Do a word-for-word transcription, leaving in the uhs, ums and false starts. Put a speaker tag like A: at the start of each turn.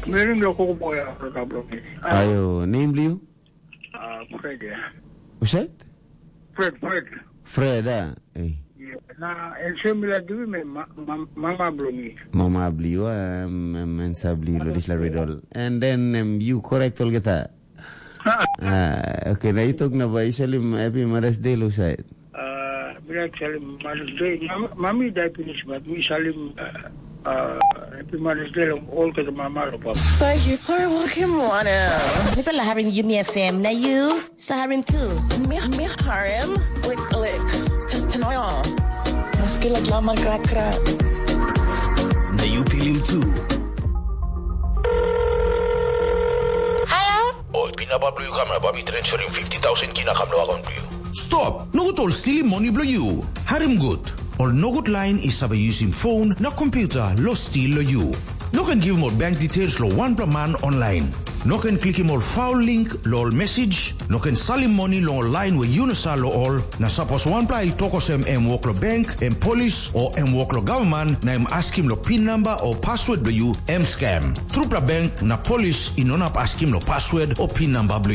A: Meron loko ko po yung kablo.
B: Ayo, name you?
A: Ah, Fred, yeah.
B: What's that?
A: Fred, Fred.
B: Fred, ah. Eh.
A: Yeah. Na, el sembla di me mama blomi.
B: Mama Blue, um, um, and Sabli, Lodisla Riddle. And then um, you correct all get Ah, okay, na itok na ba isalim happy Mother's Day lo side.
A: Ah, bila salim Mother's Day. Mami dai finish but we salim uh happy Mother's Day long all ka mama lo pa.
C: Thank you for walking one. Ni pala harin yun ni F M na you sa harin too. Mi mi harin like like tanoy. Maski laglaman crack crack.
D: Na you feel him too.
E: Oh, pinapablo yung camera, babi transfer yung fifty thousand kinakamlo account ko.
D: Stop! Nogut all stealing money blow you. Harim good. Or nogut line is have using phone na computer lo steal lo you. No can give more bank details lo one per man online. No can click more foul link lo all message. No can salim money lo online with unisa lo all. Na suppose one play tokos em em work lo bank, em police or em work lo government na em ask him lo pin number or password lo you em scam. True pra bank na police inonap ask him lo password or pin number